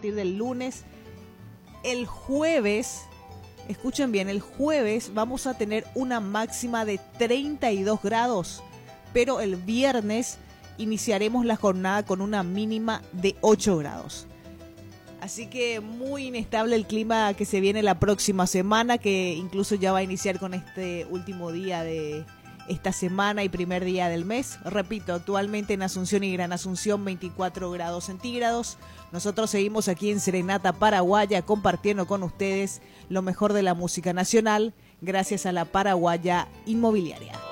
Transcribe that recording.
partir del lunes. El jueves, escuchen bien, el jueves vamos a tener una máxima de 32 grados, pero el viernes iniciaremos la jornada con una mínima de 8 grados. Así que muy inestable el clima que se viene la próxima semana, que incluso ya va a iniciar con este último día de esta semana y primer día del mes. Repito, actualmente en Asunción y Gran Asunción 24 grados centígrados. Nosotros seguimos aquí en Serenata Paraguaya compartiendo con ustedes lo mejor de la música nacional gracias a la Paraguaya Inmobiliaria.